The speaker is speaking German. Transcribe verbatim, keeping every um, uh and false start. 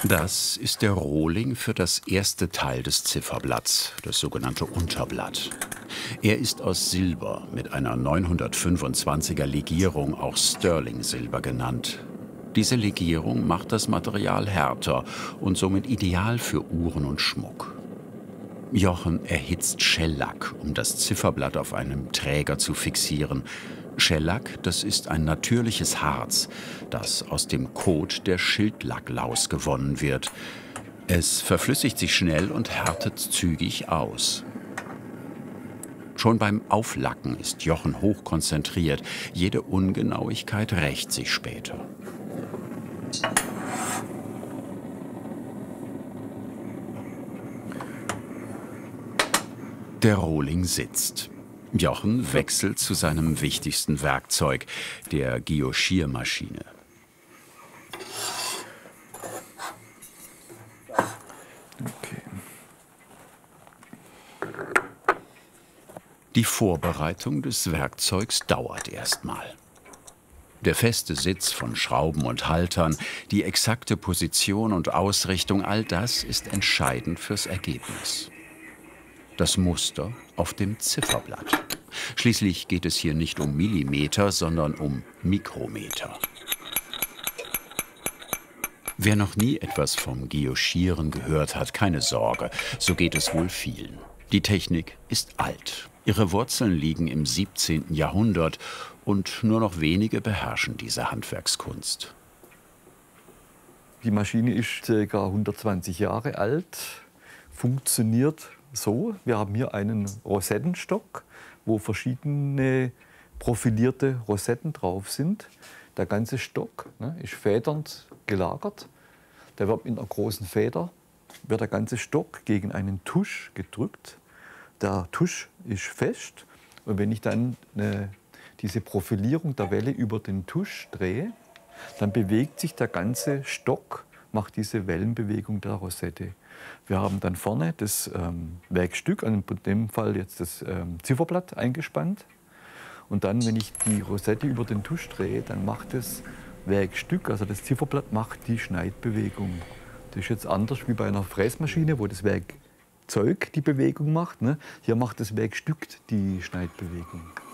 Das ist der Rohling für das erste Teil des Zifferblatts, das sogenannte Unterblatt. Er ist aus Silber mit einer neunhundertfünfundzwanziger Legierung, auch Sterling-Silber genannt. Diese Legierung macht das Material härter und somit ideal für Uhren und Schmuck. Jochen erhitzt Schellack, um das Zifferblatt auf einem Träger zu fixieren. Schellack, das ist ein natürliches Harz, das aus dem Kot der Schildlacklaus gewonnen wird. Es verflüssigt sich schnell und härtet zügig aus. Schon beim Auflacken ist Jochen hochkonzentriert. Jede Ungenauigkeit rächt sich später. Der Rohling sitzt. Jochen wechselt zu seinem wichtigsten Werkzeug, der Guillochiermaschine. Okay. Die Vorbereitung des Werkzeugs dauert erstmal. Der feste Sitz von Schrauben und Haltern, die exakte Position und Ausrichtung, all das ist entscheidend fürs Ergebnis. Das Muster auf dem Zifferblatt. Schließlich geht es hier nicht um Millimeter, sondern um Mikrometer. Wer noch nie etwas vom Guillochieren gehört hat, keine Sorge, so geht es wohl vielen. Die Technik ist alt. Ihre Wurzeln liegen im siebzehnten Jahrhundert und nur noch wenige beherrschen diese Handwerkskunst. Die Maschine ist ca. hundertzwanzig Jahre alt, funktioniert so. Wir haben hier einen Rosettenstock, wo verschiedene profilierte Rosetten drauf sind. Der ganze Stock, ne, ist federnd gelagert. Der wird mit einer großen Feder, wird der ganze Stock gegen einen Tusch gedrückt. Der Tusch ist fest und wenn ich dann äh, diese Profilierung der Welle über den Tusch drehe, dann bewegt sich der ganze Stock, macht diese Wellenbewegung der Rosette. Wir haben dann vorne das ähm, Werkstück, in dem Fall jetzt das ähm, Zifferblatt eingespannt. Und dann, wenn ich die Rosette über den Tusch drehe, dann macht das Werkstück, also das Zifferblatt, macht die Schneidbewegung. Das ist jetzt anders wie bei einer Fräsmaschine, wo das Werkzeug die Bewegung macht. Ne? Hier macht das Werkstück die Schneidbewegung.